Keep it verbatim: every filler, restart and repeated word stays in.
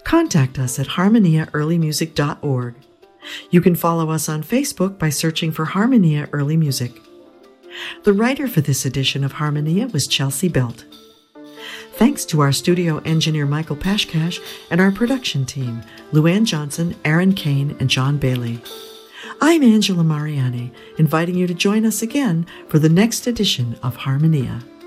contact us at harmonia early music dot org. You can follow us on Facebook by searching for Harmonia Early Music. The writer for this edition of Harmonia was Chelsea Belt. Thanks to our studio engineer Michael Pashkash and our production team, Luann Johnson, Aaron Kane, and John Bailey. I'm Angela Mariani, inviting you to join us again for the next edition of Harmonia.